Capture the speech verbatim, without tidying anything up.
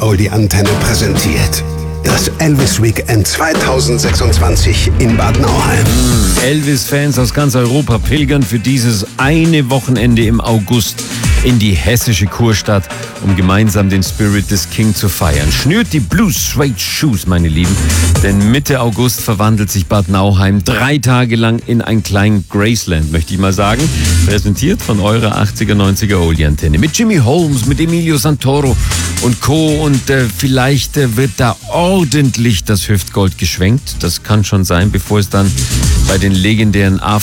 Oldie-Antenne präsentiert das Elvis Weekend zweitausendsechsundzwanzig in Bad Nauheim. Elvis-Fans aus ganz Europa pilgern für dieses eine Wochenende im August in die hessische Kurstadt, um gemeinsam den Spirit des King zu feiern. Schnürt die Blue Suede Shoes, meine Lieben, denn Mitte August verwandelt sich Bad Nauheim drei Tage lang in ein kleines Graceland, möchte ich mal sagen. Präsentiert von eurer achtziger, neunziger Oldie-Antenne. Mit Jimmy Holmes, mit Emilio Santoro und Co. Und äh, vielleicht äh, wird da ordentlich das Hüftgold geschwenkt. Das kann schon sein, bevor es dann bei den legendären